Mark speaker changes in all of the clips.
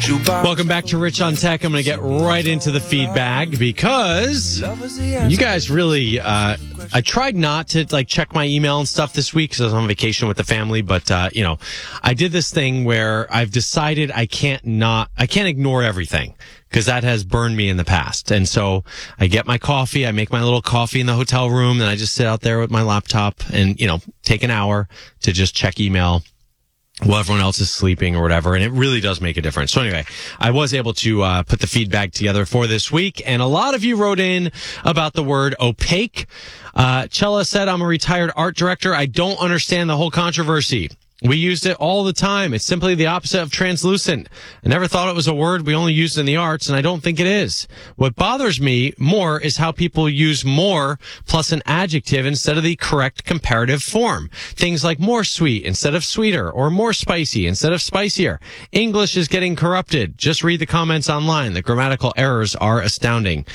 Speaker 1: Welcome back to Rich on Tech. I'm going to get right into the feedback because you guys really, I tried not to check my email and stuff this week because I was on vacation with the family, but, I did this thing where I've decided I can't ignore everything because that has burned me in the past. And so I get my coffee, I make my little coffee in the hotel room, and I just sit out there with my laptop and, take an hour to just check email while everyone else is sleeping or whatever, and it really does make a difference. So anyway, I was able to put the feedback together for this week, and a lot of you wrote in about the word opaque. Chella said, I'm a retired art director. I don't understand the whole controversy. We used it all the time. It's simply the opposite of translucent. I never thought it was a word we only used in the arts, and I don't think it is. What bothers me more is how people use more plus an adjective instead of the correct comparative form. Things like more sweet instead of sweeter, or more spicy instead of spicier. English is getting corrupted. Just read the comments online. The grammatical errors are astounding.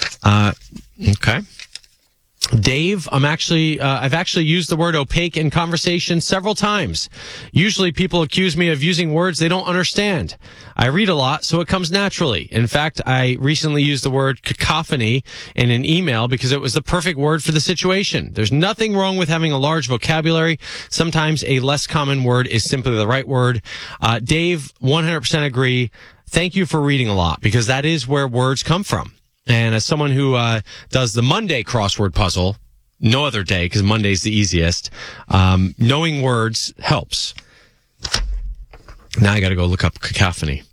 Speaker 1: Okay. Dave, I've actually used the word opaque in conversation several times. Usually people accuse me of using words they don't understand. I read a lot, so it comes naturally. In fact, I recently used the word cacophony in an email because it was the perfect word for the situation. There's nothing wrong with having a large vocabulary. Sometimes a less common word is simply the right word. Dave, 100% agree. Thank you for reading a lot because that is where words come from. And as someone who does the Monday crossword puzzle, no other day because Monday's the easiest, knowing words helps. Now I got to go look up cacophony.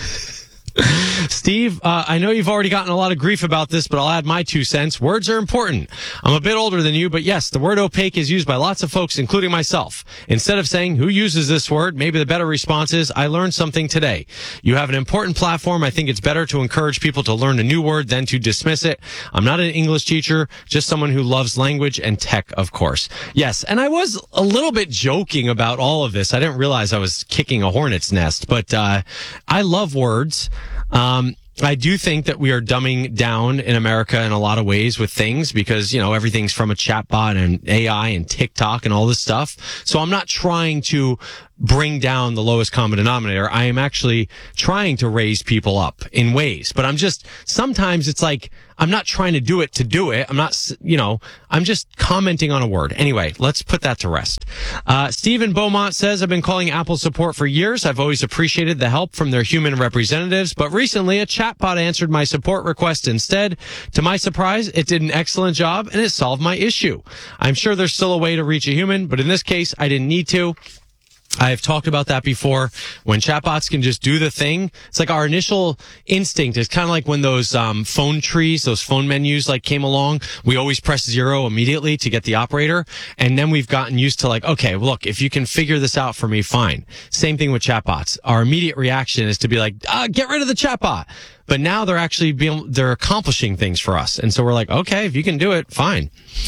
Speaker 1: Steve, I know you've already gotten a lot of grief about this, but I'll add my 2 cents. Words are important. I'm a bit older than you, but yes, the word opaque is used by lots of folks, including myself. Instead of saying, who uses this word, maybe the better response is, I learned something today. You have an important platform. I think it's better to encourage people to learn a new word than to dismiss it. I'm not an English teacher, just someone who loves language and tech, of course. Yes, and I was a little bit joking about all of this. I didn't realize I was kicking a hornet's nest, but I love words. I do think that we are dumbing down in America in a lot of ways with things because, everything's from a chatbot and AI and TikTok and all this stuff. So I'm not trying to bring down the lowest common denominator. I am actually trying to raise people up in ways, but sometimes it's like, I'm not trying to do it. I'm not, I'm just commenting on a word. Anyway, let's put that to rest. Stephen Beaumont says, I've been calling Apple support for years. I've always appreciated the help from their human representatives, but recently a chatbot answered my support request instead. To my surprise, it did an excellent job and it solved my issue. I'm sure there's still a way to reach a human, but in this case, I didn't need to. I've talked about that before. When chatbots can just do the thing, it's like our initial instinct is kind of like when those phone trees, those phone menus came along. We always press 0 immediately to get the operator. And then we've gotten used to okay, look, if you can figure this out for me, fine. Same thing with chatbots. Our immediate reaction is to be get rid of the chatbot. But now they're accomplishing things for us. And so we're okay, if you can do it, fine.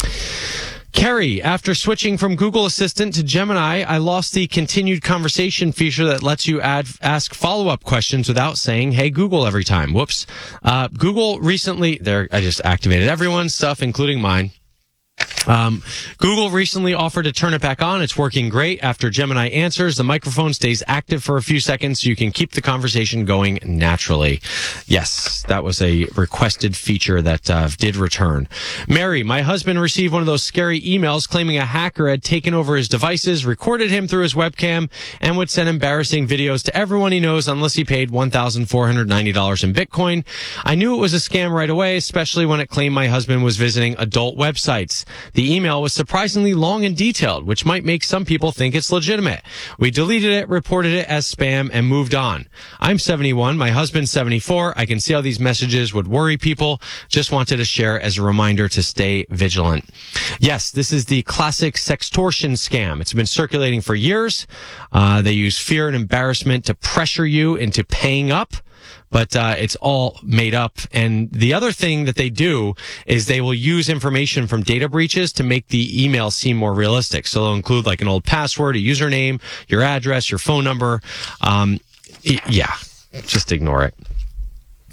Speaker 1: Kerry, after switching from Google Assistant to Gemini, I lost the continued conversation feature that lets you ask follow-up questions without saying, hey, Google every time. Whoops. Google recently, I just activated everyone's stuff, including mine. Google recently offered to turn it back on. It's working great. After Gemini answers, the microphone stays active for a few seconds so you can keep the conversation going naturally. Yes, that was a requested feature that did return. Mary, my husband received one of those scary emails claiming a hacker had taken over his devices, recorded him through his webcam, and would send embarrassing videos to everyone he knows unless he paid $1,490 in Bitcoin. I knew it was a scam right away, especially when it claimed my husband was visiting adult websites. The email was surprisingly long and detailed, which might make some people think it's legitimate. We deleted it, reported it as spam, and moved on. I'm 71. My husband's 74. I can see how these messages would worry people. Just wanted to share as a reminder to stay vigilant. Yes, this is the classic sextortion scam. It's been circulating for years. They use fear and embarrassment to pressure you into paying up. But it's all made up. And the other thing that they do is they will use information from data breaches to make the email seem more realistic. So they'll include an old password, a username, your address, your phone number. Yeah, just ignore it.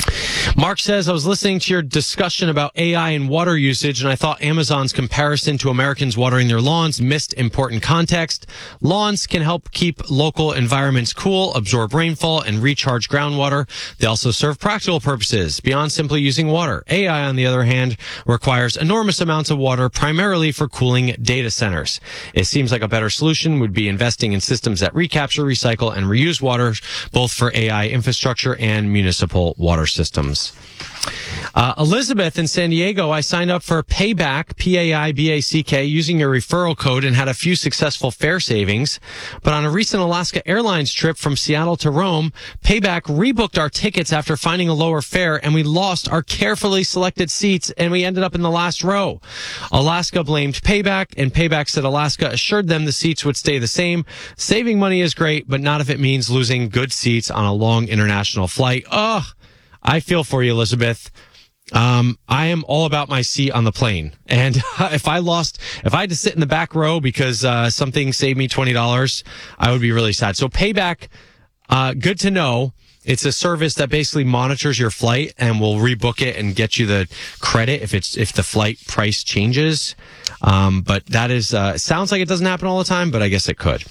Speaker 1: Mark says, I was listening to your discussion about AI and water usage, and I thought Amazon's comparison to Americans watering their lawns missed important context. Lawns can help keep local environments cool, absorb rainfall, and recharge groundwater. They also serve practical purposes beyond simply using water. AI, on the other hand, requires enormous amounts of water, primarily for cooling data centers. It seems like a better solution would be investing in systems that recapture, recycle, and reuse water, both for AI infrastructure and municipal water systems. Elizabeth in San Diego, I signed up for Payback, P-A-I-B-A-C-K, using your referral code and had a few successful fare savings. But on a recent Alaska Airlines trip from Seattle to Rome, Payback rebooked our tickets after finding a lower fare, and we lost our carefully selected seats, and we ended up in the last row. Alaska blamed Payback, and Payback said Alaska assured them the seats would stay the same. Saving money is great, but not if it means losing good seats on a long international flight. Ugh. I feel for you, Elizabeth. I am all about my seat on the plane. And if I had to sit in the back row because something saved me $20, I would be really sad. So Payback, good to know. It's a service that basically monitors your flight and will rebook it and get you the credit if the flight price changes. But that is, sounds like it doesn't happen all the time, but I guess it could.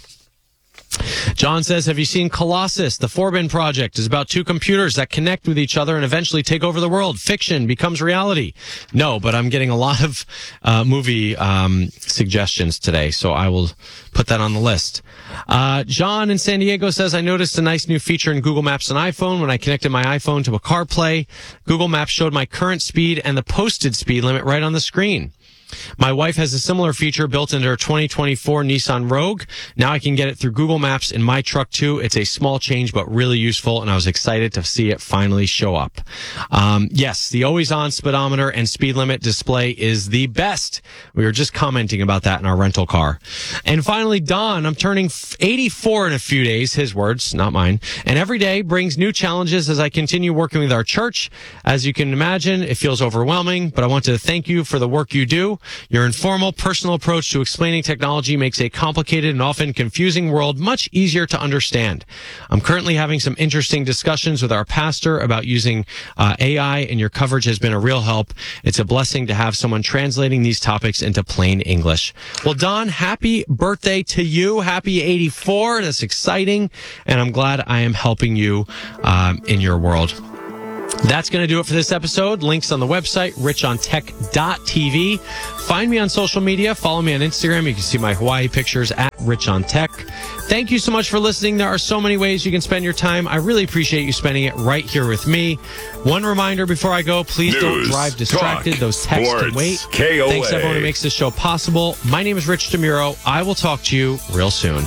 Speaker 1: John says, have you seen Colossus? The Forbin Project is about two computers that connect with each other and eventually take over the world. Fiction becomes reality. No, but I'm getting a lot of movie suggestions today, so I will put that on the list. John in San Diego says, I noticed a nice new feature in Google Maps on iPhone. When I connected my iPhone to a CarPlay, Google Maps showed my current speed and the posted speed limit right on the screen. My wife has a similar feature built into her 2024 Nissan Rogue. Now I can get it through Google Maps in my truck too. It's a small change, but really useful, and I was excited to see it finally show up. Yes, the always-on speedometer and speed limit display is the best. We were just commenting about that in our rental car. And finally, Don, I'm turning 84 in a few days, his words, not mine. And every day brings new challenges as I continue working with our church. As you can imagine, it feels overwhelming, but I want to thank you for the work you do. Your informal, personal approach to explaining technology makes a complicated and often confusing world much easier to understand. I'm currently having some interesting discussions with our pastor about using AI, and your coverage has been a real help. It's a blessing to have someone translating these topics into plain English. Well, Don, happy birthday to you. Happy 84. That's exciting, and I'm glad I am helping you in your world. That's going to do it for this episode. Links on the website, richontech.tv. Find me on social media. Follow me on Instagram. You can see my Hawaii pictures at richontech. Thank you so much for listening. There are so many ways you can spend your time. I really appreciate you spending it right here with me. One reminder before I go, please don't drive distracted. Those texts can wait.
Speaker 2: KOA.
Speaker 1: Thanks everyone who makes this show possible. My name is Rich DeMuro. I will talk to you real soon.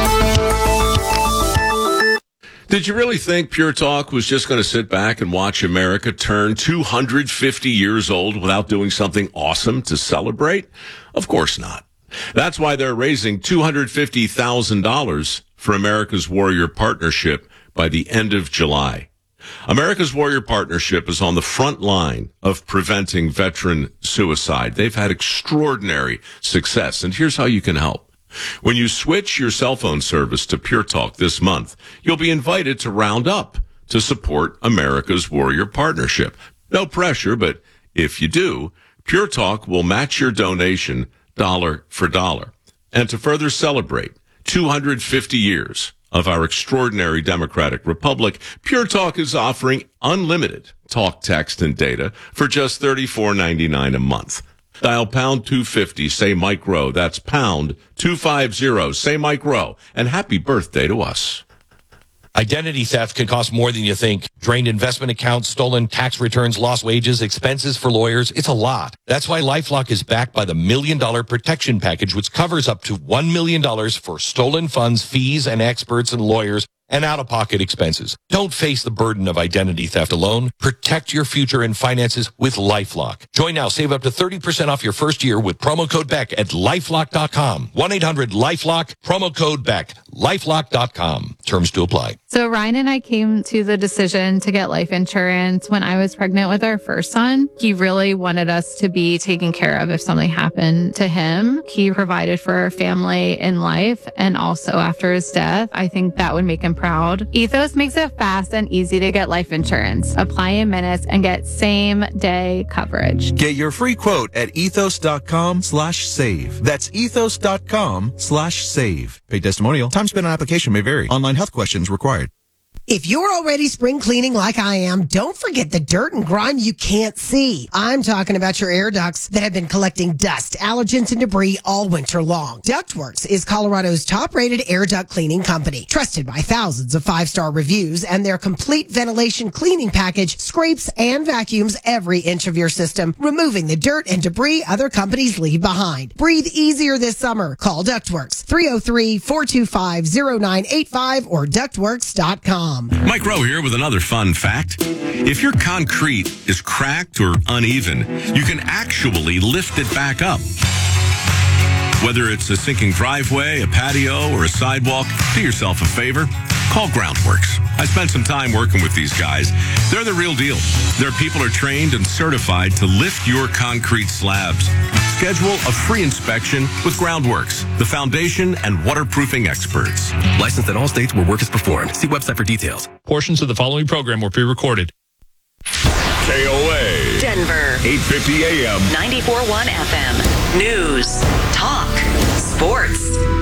Speaker 2: Did you really think Pure Talk was just going to sit back and watch America turn 250 years old without doing something awesome to celebrate? Of course not. That's why they're raising $250,000 for America's Warrior Partnership by the end of July. America's Warrior Partnership is on the front line of preventing veteran suicide. They've had extraordinary success, and here's how you can help. When you switch your cell phone service to Pure Talk this month, you'll be invited to round up to support America's Warrior Partnership. No pressure, but if you do, Pure Talk will match your donation dollar for dollar. And to further celebrate 250 years of our extraordinary democratic republic, Pure Talk is offering unlimited talk, text, and data for just $34.99 a month. Dial pound 250, say Mike Rowe. That's pound 250, say Mike Rowe. And happy birthday to us.
Speaker 3: Identity theft can cost more than you think. Drained investment accounts, stolen tax returns, lost wages, expenses for lawyers. It's a lot. That's why LifeLock is backed by the $1 Million Protection Package, which covers up to $1 million for stolen funds, fees, and experts and lawyers, and out-of-pocket expenses. Don't face the burden of identity theft alone. Protect your future and finances with LifeLock. Join now. Save up to 30% off your first year with promo code BECK at LifeLock.com. 1-800-LifeLock, promo code BECK, LifeLock.com. Terms to apply.
Speaker 4: So Ryan and I came to the decision to get life insurance when I was pregnant with our first son. He really wanted us to be taken care of if something happened to him. He provided for our family in life and also after his death. I think that would make him proud. Ethos makes it fast and easy to get life insurance. Apply in minutes and get same-day coverage.
Speaker 5: Get your free quote at ethos.com/save. That's ethos.com/save. Paid testimonial. Time spent on application may vary. Online health questions required.
Speaker 6: If you're already spring cleaning like I am, don't forget the dirt and grime you can't see. I'm talking about your air ducts that have been collecting dust, allergens, and debris all winter long. Ductworks is Colorado's top-rated air duct cleaning company, trusted by thousands of 5-star reviews, and their complete ventilation cleaning package scrapes and vacuums every inch of your system, removing the dirt and debris other companies leave behind. Breathe easier this summer. Call Ductworks, 303-425-0985 or ductworks.com.
Speaker 2: Mike Rowe here with another fun fact. If your concrete is cracked or uneven, you can actually lift it back up. Whether it's a sinking driveway, a patio, or a sidewalk, do yourself a favor. Call Groundworks. I spent some time working with these guys. They're the real deal. Their people are trained and certified to lift your concrete slabs. Schedule a free inspection with Groundworks, the foundation and waterproofing experts.
Speaker 7: Licensed in all states where work is performed. See website for details.
Speaker 8: Portions of the following program were pre-recorded.
Speaker 9: KOA.
Speaker 10: Denver.
Speaker 9: 850 AM.
Speaker 10: 94.1 FM. News. Talk. Sports.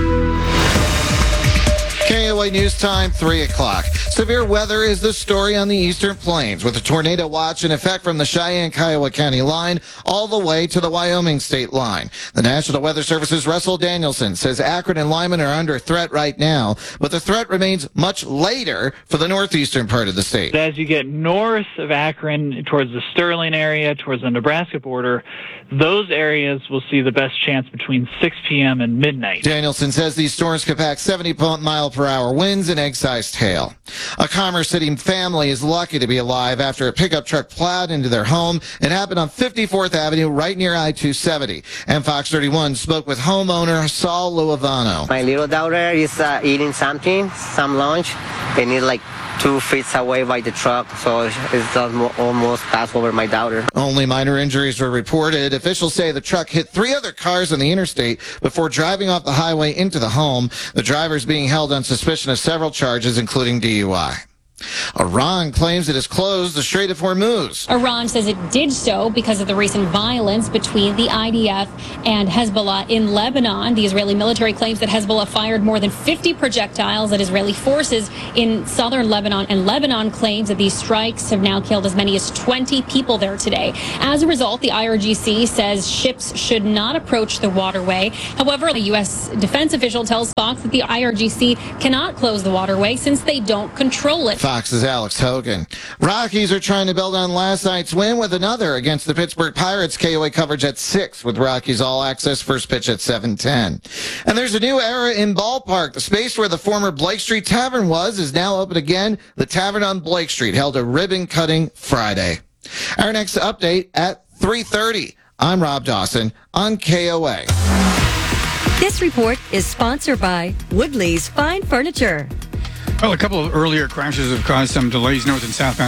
Speaker 11: KOA News Time, 3 o'clock. Severe weather is the story on the Eastern Plains, with a tornado watch in effect from the Cheyenne-Kiowa County line all the way to the Wyoming state line. The National Weather Service's Russell Danielson says Akron and Lyman are under threat right now, but the threat remains much later for the northeastern part of the state.
Speaker 12: As you get north of Akron towards the Sterling area, towards the Nebraska border, those areas will see the best chance between 6 p.m. and midnight.
Speaker 11: Danielson says these storms could pack 70-mile-per-hour winds and egg-sized hail. A Commerce City family is lucky to be alive after a pickup truck plowed into their home. It happened on 54th Avenue right near I-270. And Fox 31 spoke with homeowner Saul Luavano.
Speaker 13: My little daughter is eating some lunch. They need like 2 feet away by the truck, so it's almost passed over my daughter.
Speaker 11: Only minor injuries were reported. Officials say the truck hit 3 other cars on the interstate before driving off the highway into the home. The driver is being held on suspicion of several charges, including DUI. Iran claims it has closed the Strait of Hormuz.
Speaker 14: Iran says it did so because of the recent violence between the IDF and Hezbollah in Lebanon. The Israeli military claims that Hezbollah fired more than 50 projectiles at Israeli forces in southern Lebanon, and Lebanon claims that these strikes have now killed as many as 20 people there today. As a result, the IRGC says ships should not approach the waterway. However, a U.S. defense official tells Fox that the IRGC cannot close the waterway since they don't control it.
Speaker 11: Fox's Alex Hogan. Rockies are trying to build on last night's win with another against the Pittsburgh Pirates. KOA coverage at 6 with Rockies All Access. First pitch at 7:10. And there's a new era in Ballpark. The space where the former Blake Street Tavern was is now open again. The Tavern on Blake Street held a ribbon cutting Friday. Our next update at 3:30. I'm Rob Dawson on KOA.
Speaker 15: This report is sponsored by Woodley's Fine Furniture.
Speaker 16: Well, a couple of earlier crashes have caused some delays north and southbound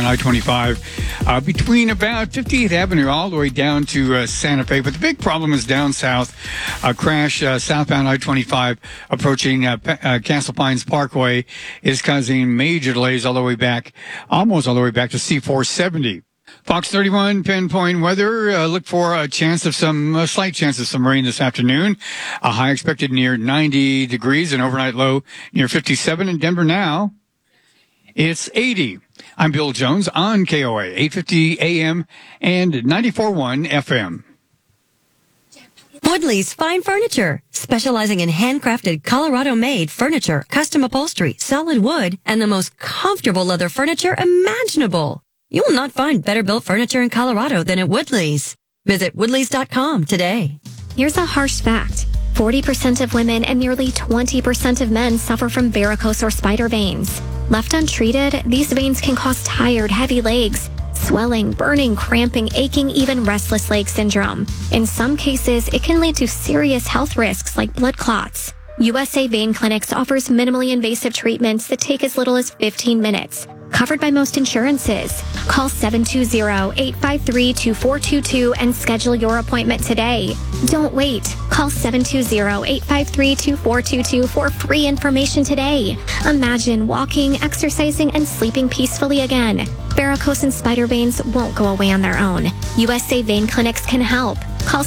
Speaker 16: I-25 between about 50th Avenue all the way down to Santa Fe. But the big problem is down south. A crash southbound I-25 approaching Castle Pines Parkway is causing major delays almost all the way back to C-470. Fox 31 pinpoint weather. Look for a slight chance of some rain this afternoon. A high expected near 90 degrees, an overnight low near 57 in Denver now. It's 80. I'm Bill Jones on KOA, 850 AM and 94.1 FM.
Speaker 15: Woodley's Fine Furniture, specializing in handcrafted Colorado-made furniture, custom upholstery, solid wood, and the most comfortable leather furniture imaginable. You will not find better built furniture in Colorado than at Woodley's. Visit woodleys.com today.
Speaker 17: Here's a harsh fact. 40% of women and nearly 20% of men suffer from varicose or spider veins. Left untreated, these veins can cause tired, heavy legs, swelling, burning, cramping, aching, even restless leg syndrome. In some cases, it can lead to serious health risks like blood clots. USA Vein Clinics offers minimally invasive treatments that take as little as 15 minutes. covered by most insurances. Call 720-853-2422 and schedule your appointment today. Don't wait. Call 720-853-2422 for free information today. Imagine walking, exercising, and sleeping peacefully again. Varicose and spider veins won't go away on their own. USA Vein Clinics can help. Call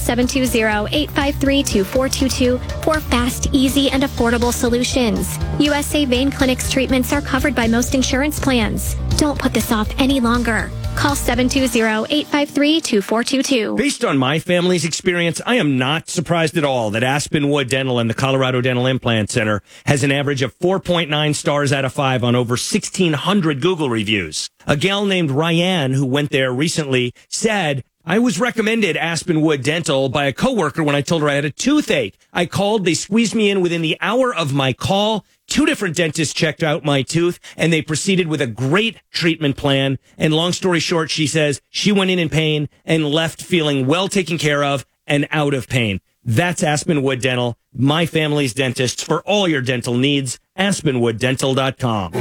Speaker 17: 720-853-2422 for fast, easy, and affordable solutions. USA Vein Clinics treatments are covered by most insurance plans. Don't put this off any longer. Call 720-853-2422.
Speaker 9: Based on my family's experience, I am not surprised at all that Aspenwood Dental and the Colorado Dental Implant Center has an average of 4.9 stars out of 5 on over 1,600 Google reviews. A gal named Ryan, who went there recently, said, I was recommended Aspenwood Dental by a coworker when I told her I had a toothache. I called, they squeezed me in within the hour of my call. 2 different dentists checked out my tooth, and they proceeded with a great treatment plan. And long story short, she says she went in pain and left feeling well taken care of and out of pain. That's Aspenwood Dental, my family's dentists for all your dental needs. AspenwoodDental.com.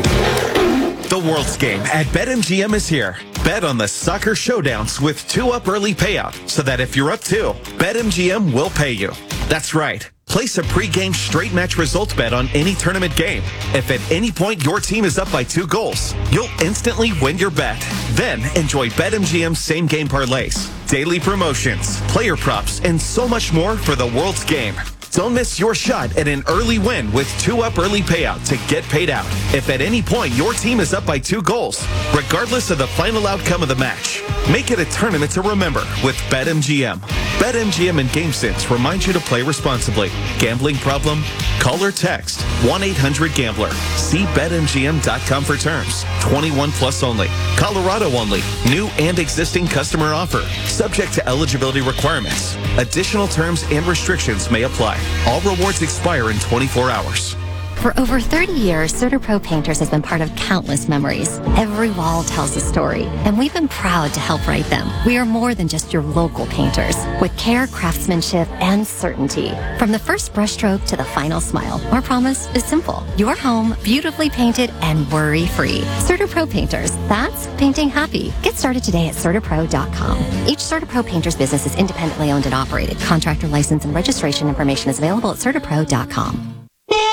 Speaker 18: The World's Game at BetMGM is here. Bet on the soccer showdowns with 2-up early payout so that if you're up 2, BetMGM will pay you. That's right. Place a pregame straight match result bet on any tournament game. If at any point your team is up by 2 goals, you'll instantly win your bet. Then enjoy BetMGM's same game parlays, daily promotions, player props, and so much more for the World's Game. Don't miss your shot at an early win with 2-up early payout to get paid out. If at any point your team is up by 2 goals, regardless of the final outcome of the match, make it a tournament to remember with BetMGM. BetMGM and GameSense remind you to play responsibly. Gambling problem? Call or text 1-800-GAMBLER. See BetMGM.com for terms. 21 plus only. Colorado only. New and existing customer offer. Subject to eligibility requirements. Additional terms and restrictions may apply. All rewards expire in 24 hours.
Speaker 19: For over 30 years, CertaPro Painters has been part of countless memories. Every wall tells a story, and we've been proud to help write them. We are more than just your local painters, with care, craftsmanship, and certainty. From the first brushstroke to the final smile, our promise is simple. Your home, beautifully painted and worry-free. CertaPro Painters, that's painting happy. Get started today at CertaPro.com. Each CertaPro Painters business is independently owned and operated. Contractor license and registration information is available at CertaPro.com.